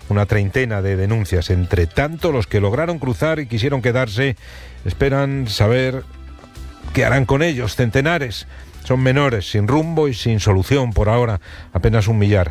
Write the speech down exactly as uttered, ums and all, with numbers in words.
una treintena de denuncias. Entre tanto, los que lograron cruzar y quisieron quedarse esperan saber qué harán con ellos. Centenares son menores, sin rumbo y sin solución por ahora, apenas un millar.